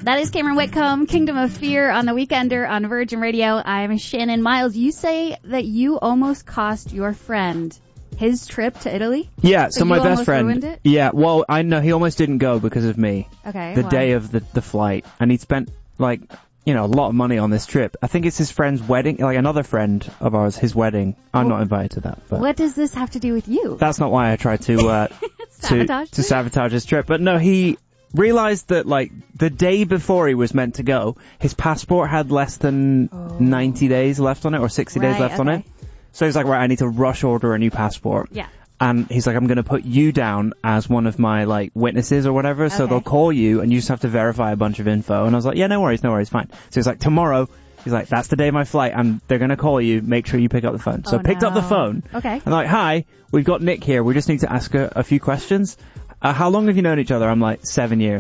That is Cameron Whitcomb, Kingdom of Fear on the Weekender on Virgin Radio. I'm Shannon Miles. You say that you almost cost your friend his trip to Italy? Yeah, so my best friend. Ruined it? Yeah, well, I know he almost didn't go because of me. Okay. The why? day of the flight. And he'd spent, like, you know, a lot of money on this trip. I think it's his friend's wedding, like another friend of ours, his wedding. I'm not invited to that. But what does this have to do with you? that's not why I tried to Sabotage? to sabotage his trip. But no, he realized that, like, the day before he was meant to go, his passport had less than 90 days left on it, or 60 days left on it. So he's like, right, I need to rush order a new passport. Yeah. And he's like, I'm going to put you down as one of my, like, witnesses or whatever, so they'll call you and you just have to verify a bunch of info. And I was like, yeah, no worries, fine. So he's like, tomorrow, he's like, that's the day of my flight, and they're going to call you, make sure you pick up the phone. So I picked up the phone. Okay. I'm like, hi, we've got Nick here, we just need to ask a few questions. How long have you known each other? I'm like, 7 years.